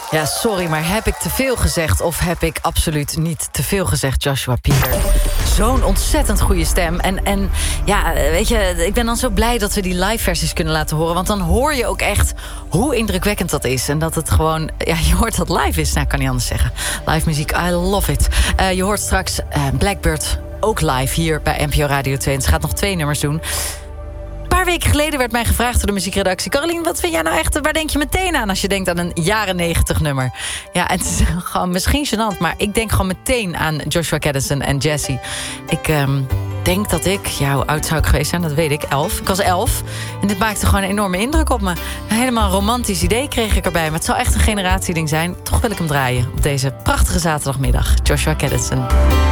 Ja, sorry, maar heb ik te veel gezegd of heb ik absoluut niet te veel gezegd, Joshua Peter? Zo'n ontzettend goede stem. En ja, weet je, ik ben dan zo blij dat we die live versies kunnen laten horen. Want dan hoor je ook echt hoe indrukwekkend dat is. En dat het gewoon, ja, je hoort dat live is. Nou, kan niet anders zeggen. Live muziek, I love it. Je hoort straks Blackbird ook live hier bij NPO Radio 2. En ze gaat nog 2 nummers doen. Een paar weken geleden werd mij gevraagd door de muziekredactie: Carolien, wat vind jij nou echt, waar denk je meteen aan als je denkt aan een jaren 90 nummer? Ja, het is gewoon misschien gênant, maar ik denk gewoon meteen aan Joshua Caddison en Jessie. Ik denk dat hoe oud zou ik geweest zijn, dat weet ik, 11. Ik was 11 en dit maakte gewoon een enorme indruk op me. Een helemaal romantisch idee kreeg ik erbij, maar het zal echt een generatieding zijn. Toch wil ik hem draaien op deze prachtige zaterdagmiddag. Joshua Caddison.